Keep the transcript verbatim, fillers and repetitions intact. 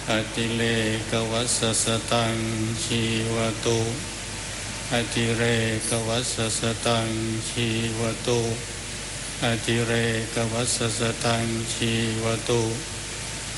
อติเลกวัสสตังชีวตุอติเรกวัสสตังชีวตุอติเรกวัสสตังชีวตุ